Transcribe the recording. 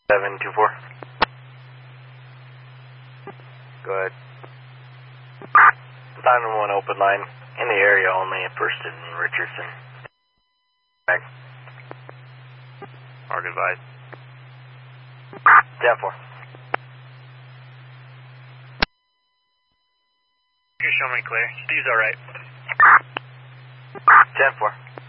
724. Go ahead. 911 open line. In the area only at First and Richardson. Back. Mark advised. 10-4. You show me clear. Steve's alright. 10-4.